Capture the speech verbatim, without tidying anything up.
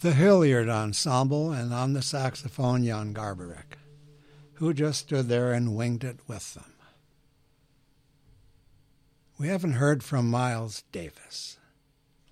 the Hilliard Ensemble, and on the saxophone, Jan Garbarek, who just stood there and winged it with them. We haven't heard from Miles Davis.